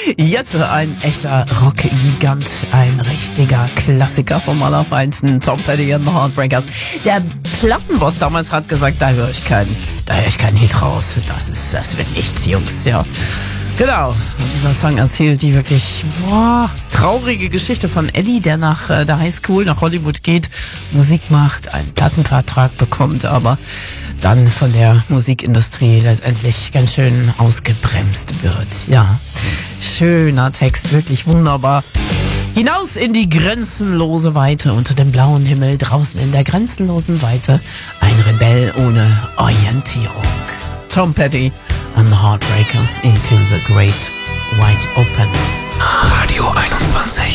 Jetzt ein echter Rockgigant, ein richtiger Klassiker vom Allerfeinsten, Tom Petty and the Heartbreakers. Der Plattenboss damals hat gesagt, da höre ich keinen Hit raus. Das wird nichts, Jungs, ja. Genau, und dieser Song erzählt die wirklich traurige Geschichte von Eddie, der nach der Highschool nach Hollywood geht, Musik macht, einen Plattenvertrag bekommt, aber dann von der Musikindustrie letztendlich ganz schön ausgebremst wird. Ja, schöner Text, wirklich wunderbar. Hinaus in die grenzenlose Weite, unter dem blauen Himmel, draußen in der grenzenlosen Weite, ein Rebell ohne Orientierung. Tom Petty and the Heartbreakers, Into the Great Wide Open. Radio 21.